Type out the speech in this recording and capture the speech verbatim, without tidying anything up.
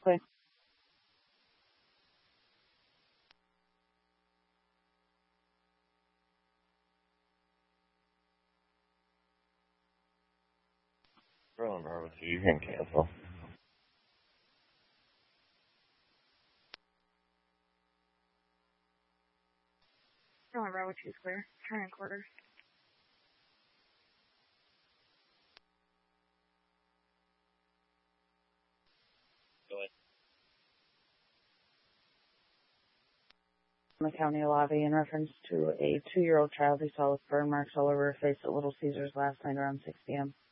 Clear. Berlin Bravo two, you can cancel. Berlin Bravo two is clear. Turn and quarter. Go ahead. In the county lobby in reference to a two-year-old child he saw with burn marks all over her face at Little Caesars last night around six p.m.